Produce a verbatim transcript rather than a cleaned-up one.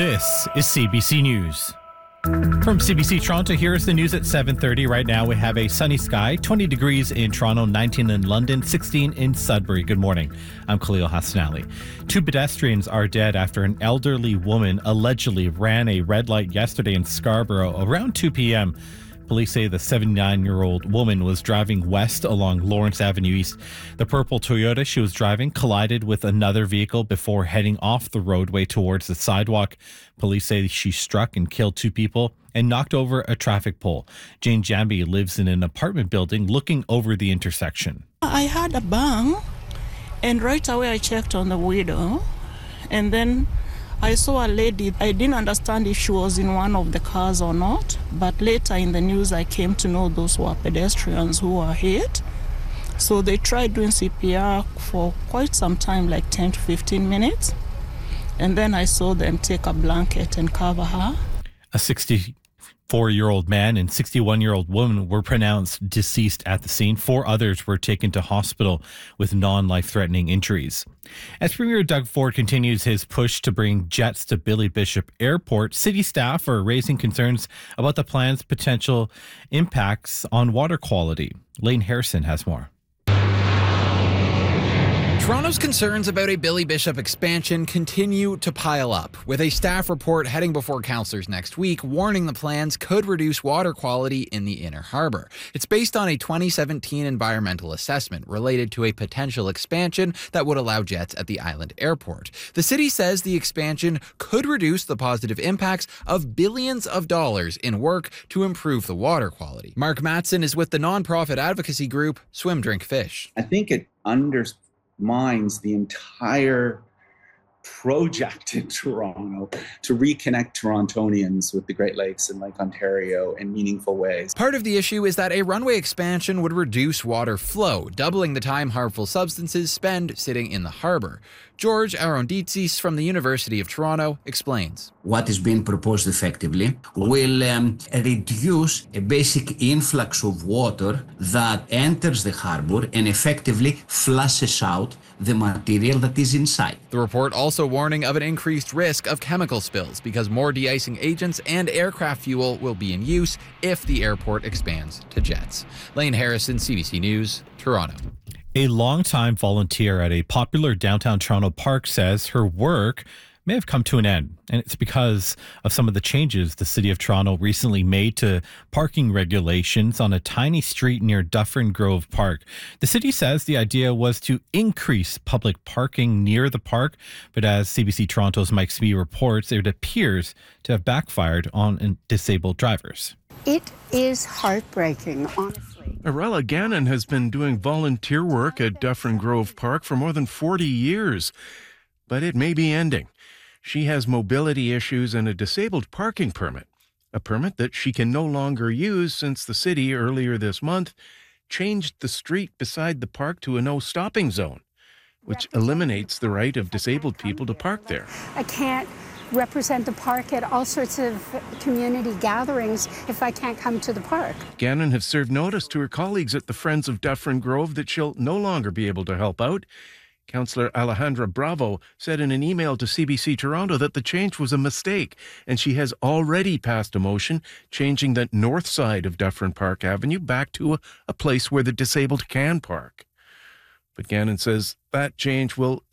This is C B C News. From C B C Toronto, here's the news at seven thirty. Right now we have a sunny sky, twenty degrees in Toronto, nineteen in London, sixteen in Sudbury. Good morning. I'm Khalil Hassanali. Two pedestrians are dead after an elderly woman allegedly ran a red light yesterday in Scarborough around two p.m. Police say the seventy-nine-year-old woman was driving west along Lawrence Avenue East. The purple Toyota she was driving collided with another vehicle before heading off the roadway towards the sidewalk. Police say she struck and killed two people and knocked over a traffic pole. Jane Jambi lives in an apartment building looking over the intersection. I had a bang, and right away I checked on the window, and then I saw a lady. I didn't understand if she was in one of the cars or not, but later in the news I came to know those were pedestrians who were hit. So they tried doing C P R for quite some time, like ten to fifteen minutes, and then I saw them take a blanket and cover her. A sixty-four-year-old man and sixty-one-year-old woman were pronounced deceased at the scene. Four others were taken to hospital with non-life-threatening injuries. As Premier Doug Ford continues his push to bring jets to Billy Bishop Airport, city staff are raising concerns about the plan's potential impacts on water quality. Lane Harrison has more. Toronto's concerns about a Billy Bishop expansion continue to pile up, with a staff report heading before councillors next week warning the plans could reduce water quality in the Inner Harbour. It's based on a twenty seventeen environmental assessment related to a potential expansion that would allow jets at the island airport. The city says the expansion could reduce the positive impacts of billions of dollars in work to improve the water quality. Mark Matson is with the nonprofit advocacy group Swim Drink Fish. I think it understands minds the entire project in Toronto to reconnect Torontonians with the Great Lakes and Lake Ontario in meaningful ways. Part of the issue is that a runway expansion would reduce water flow, doubling the time harmful substances spend sitting in the harbour. George Aronditsis from the University of Toronto explains. What is being proposed effectively will um, reduce a basic influx of water that enters the harbour and effectively flushes out the material that is inside. The report also warning of an increased risk of chemical spills because more de-icing agents and aircraft fuel will be in use if the airport expands to jets. Lane Harrison, C B C News, Toronto. A longtime volunteer at a popular downtown Toronto park says her work may have come to an end, and it's because of some of the changes the City of Toronto recently made to parking regulations on a tiny street near Dufferin Grove Park. The city says the idea was to increase public parking near the park, but as C B C Toronto's Mike Smee reports, it appears to have backfired on disabled drivers. It is heartbreaking, honestly. Arella Gannon has been doing volunteer work at Dufferin Grove Park for more than forty years, but it may be ending. She has mobility issues and a disabled parking permit, a permit that she can no longer use since the city earlier this month changed the street beside the park to a no-stopping zone, which eliminates the right of disabled people to park there. I can't represent the park at all sorts of community gatherings if I can't come to the park. Gannon has served notice to her colleagues at the Friends of Dufferin Grove that she'll no longer be able to help out. Councillor Alejandra Bravo said in an email to C B C Toronto that the change was a mistake, and she has already passed a motion changing the north side of Dufferin Park Avenue back to a, a place where the disabled can park. But Gannon says that change will